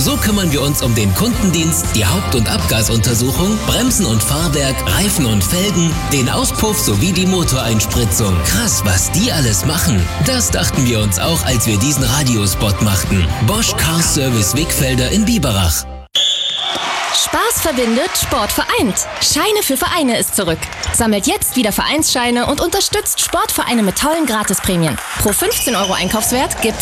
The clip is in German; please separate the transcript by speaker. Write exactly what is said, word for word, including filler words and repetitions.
Speaker 1: So kümmern wir uns um den Kundendienst, die Haupt- und Abgasuntersuchung, Bremsen und Fahrwerk, Reifen und Felgen, den Auspuff sowie die Motoreinspritzung. Krass, was die alles machen. Das dachten wir uns auch, als wir diesen Radiospot machten. Bosch Car Service Wickfelder in Biberach.
Speaker 2: Spaß verbindet, Sport vereint. Scheine für Vereine ist zurück. Sammelt jetzt wieder Vereinsscheine und unterstützt Sportvereine mit tollen Gratisprämien. Pro fünfzehn Euro Einkaufswert gibt's